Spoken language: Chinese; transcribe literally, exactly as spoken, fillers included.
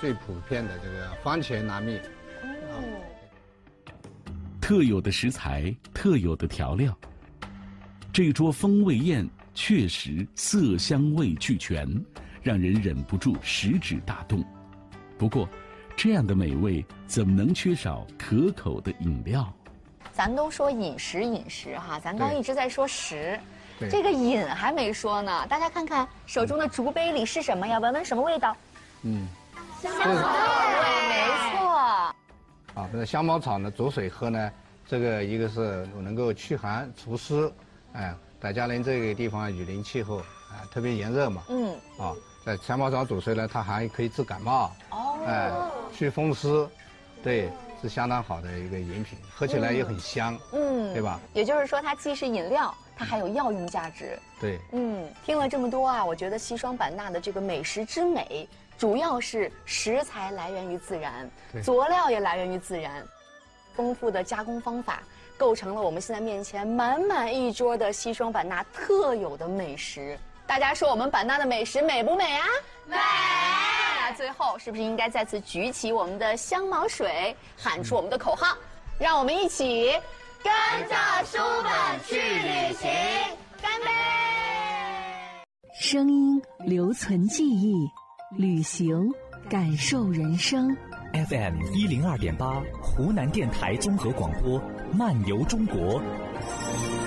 最普遍的这个番茄拉面。 哦。 特有的食材，特有的调料，这桌风味宴确实色香味俱全，让人忍不住食指大动。不过，这样的美味怎么能缺少可口的饮料？ 咱都说饮食饮食哈，咱刚一直在说食，这个饮还没说呢。大家看看手中的竹杯里是什么呀？闻闻什么味道？ 嗯， 香茅草味，没错。 啊，这个香茅草呢，煮水喝呢，这个一个是能够驱寒除湿，哎，在嘉陵这个地方雨林气候，啊，特别炎热嘛，嗯，啊，在香茅草煮水呢，它还可以治感冒，哦，哎，祛风湿，对，是相当好的一个饮品，喝起来也很香，嗯，对吧？ 也就是说，它既是饮料，它还有药用价值。 对， 嗯，听了这么多啊，我觉得西双版纳的这个美食之美，主要是食材来源于自然，佐料也来源于自然，丰富的加工方法构成了我们现在面前满满一桌的西双版纳特有的美食。大家说我们版纳的美食美不美啊？美！那最后是不是应该再次举起我们的香茅水，喊出我们的口号，让我们一起跟着书本去旅行，干杯！ 声音留存记忆，旅行感受人生。 F M 一零二点八，湖南电台综合广播，漫游中国，